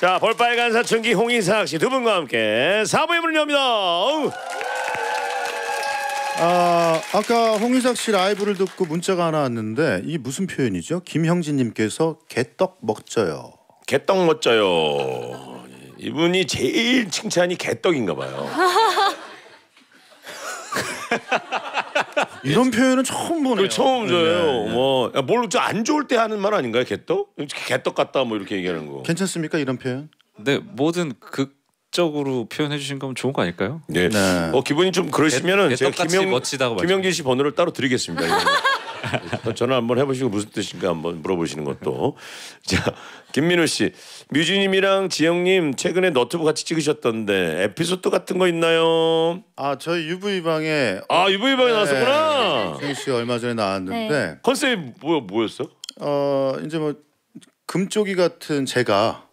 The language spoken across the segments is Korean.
자, 볼빨간 사춘기 홍인삭 씨 두 분과 함께 4부의 문을 엽니다. 아까 홍인삭 씨 라이브를 듣고 문자가 하나 왔는데 이게 무슨 표현이죠? 김형진님께서 개떡 멋져요. 개떡 멋져요. 이분이 제일 칭찬이 개떡인가 봐요. 이런 표현은 처음 보네요. 처음 줘요. 네. 뭐 뭘 좀 안 좋을 때 하는 말 아닌가요? 개떡? 개떡 같다 뭐 이렇게 얘기하는 거. 괜찮습니까 이런 표현? 네, 뭐든 극적으로 표현해 주신 거면 좋은 거 아닐까요? 네. 네. 기분이 좀 그러시면은 제가 멋지다고 김영진 씨 번호를 따로 드리겠습니다. 전화 한번 해보시고 무슨 뜻인가 한번 물어보시는 것도. 자, 김민우 씨, 뮤지님이랑 지영님 최근에 너튜브 같이 찍으셨던데 에피소드 같은 거 있나요? 저희 UV 방에 UV 방에 나왔었구나. 지영 씨 얼마 전에 나왔는데 컨셉이 뭐였어? 이제 뭐 금쪽이 같은 제가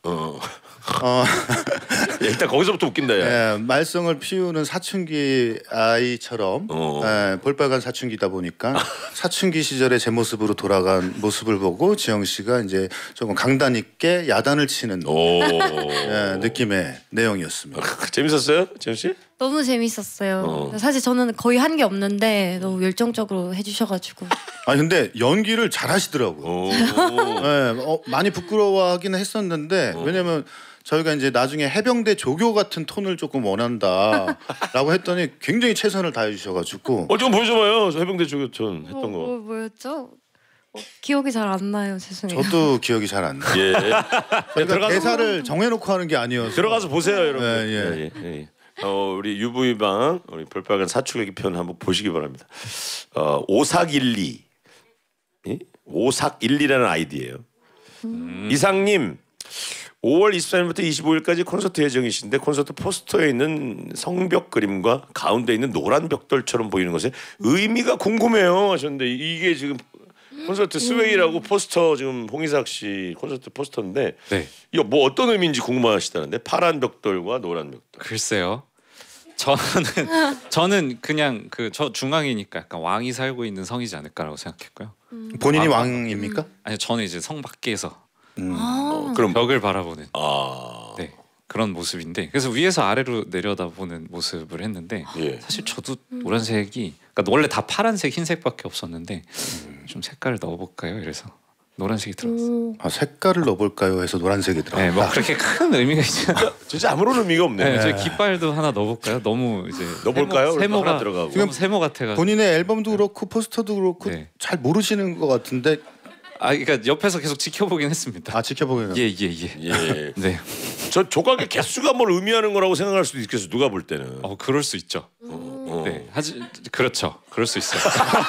일단 거기서부터 웃긴다. 야. 말썽을 피우는 사춘기 아이처럼 볼빨간 사춘기다 보니까 사춘기 시절의 제 모습으로 돌아간 모습을 보고 지영 씨가 이제 조금 강단 있게 야단을 치는 느낌의 내용이었습니다. 재밌었어요, 지영 씨? 너무 재밌었어요. 사실 저는 거의 한 게 없는데 너무 열정적으로 해주셔가지고. 근데 연기를 잘하시더라고요. 많이 부끄러워하기는 했었는데 왜냐면 저희가 이제 나중에 해병대 조교 같은 톤을 조금 원한다라고 했더니 굉장히 최선을 다해 주셔가지고 좀 보여줘봐요. 해병대 조교 톤 했던 거. 뭐였죠? 기억이 잘 안 나요. 죄송해요. 저도 기억이 잘 안 나요. 예. 저희가 대사를 정해놓고 하는 게 아니어서 들어가서 보세요, 여러분. 예. 우리 UV방 우리 볼빨간 사춘기 편 한번 보시기 바랍니다. 5412 5412라는 아이디예요. 이상님 5월 24일부터 25일까지 콘서트 예정이신데 콘서트 포스터에 있는 성벽 그림과 가운데 있는 노란 벽돌처럼 보이는 것에 의미가 궁금해요 하셨는데 이게 지금 콘서트 스웨이라고 포스터 지금 홍인삭 씨 콘서트 포스터인데 이거 뭐 어떤 의미인지 궁금하시다는데 파란 벽돌과 노란 벽돌. 글쎄요. 저는 그냥 저 중앙이니까 약간 왕이 살고 있는 성이지 않을까라고 생각했고요. 본인이 왕입니까? 아니요, 저는 이제 성 밖에서 그럼 벽을 바라보는 네, 그런 모습인데 그래서 위에서 아래로 내려다보는 모습을 했는데 사실 저도 노란색이 그러니까 원래 다 파란색 흰색밖에 없었는데 좀 색깔을 넣어볼까요? 이래서 노란색이 들어갔어요. 색깔을 넣어볼까요? 해서 노란색이 들어갔다. 네, 뭐 그렇게 큰 의미가 있지 않아요. 진짜 아무런 의미가 없네. 네, 저 깃발도 하나 넣어볼까요? 너무 이제 넣어볼까요? 세모가 들어가고 지금 세모 같아가지고 본인의 앨범도 그렇고 포스터도 그렇고 잘 모르시는 것 같은데. 그러니까 옆에서 계속 지켜보긴 했습니다. 지켜보긴. 예. 네. 저 조각의 개수가 뭘 의미하는 거라고 생각할 수도 있겠어. 누가 볼 때는. 그럴 수 있죠. 네. 그렇죠. 그럴 수 있어요.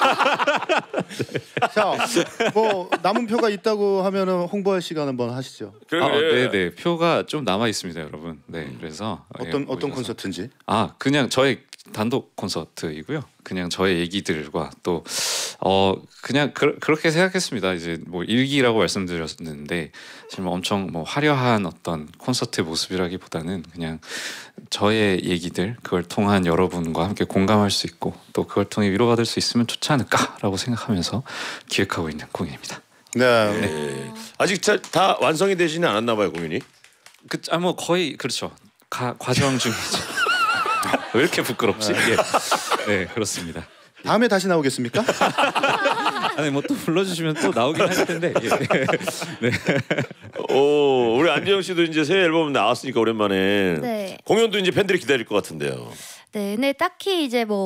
자, 뭐 남은 표가 있다고 하면은 홍보할 시간 한번 하시죠. 네. 표가 좀 남아 있습니다, 여러분. 네. 그래서 어떤 콘서트인지. 그냥 저의 단독 콘서트이고요. 그냥 저의 얘기들과 또 그냥 그렇게 생각했습니다. 이제 뭐 일기라고 말씀드렸는데 지금 엄청 뭐 화려한 어떤 콘서트 모습이라기보다는 그냥 저의 얘기들 그걸 통한 여러분과 함께 공감할 수 있고 또 그걸 통해 위로받을 수 있으면 좋지 않을까라고 생각하면서 기획하고 있는 공연입니다. 네. 아직 다 완성이 되지는 않았나 봐요, 공연이. 뭐 거의 그렇죠. 과정 중이죠. 왜 이렇게 부끄럽지? 네, 그렇습니다. 다음에 다시 나오겠습니까? 뭐 또 불러주시면 또 나오긴 할 텐데. 네. 우리 안재영 씨도 이제 새 앨범 나왔으니까 오랜만에 공연도 이제 팬들이 기다릴 것 같은데요. 네, 근데 딱히 이제 뭐